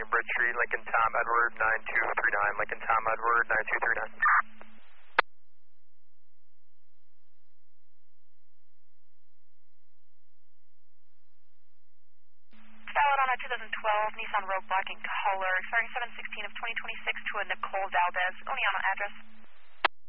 Bridge Street, Lincoln Tom Edward 9239, Lincoln Tom Edward 9239. Valid on a 2012 Nissan Rogue Black in color, expiring 7/16 of 2026 to a Nicole Valdez, Oneonta address.